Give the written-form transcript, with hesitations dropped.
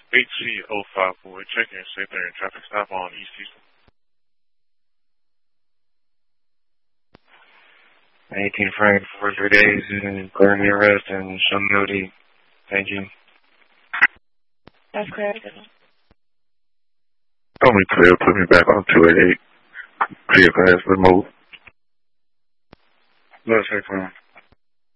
HC054, checking safe there traffic stop on East Houston. 18 Frank for 3 days and clearing the arrest and show me OD. Thank you. That's correct. Only clear, put me back on 288. Vehicle has removed. Let's say,